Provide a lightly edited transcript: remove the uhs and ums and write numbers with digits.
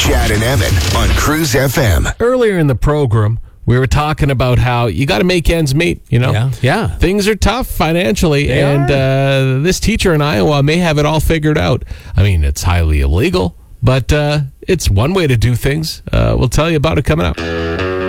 Chad and Evan on Cruise FM. Earlier in the program, we were talking about how you got to make ends meet, you know? Yeah. Things are tough financially, this teacher in Iowa may have it all figured out. I mean, it's highly illegal, but it's one way to do things. We'll tell you about it coming up.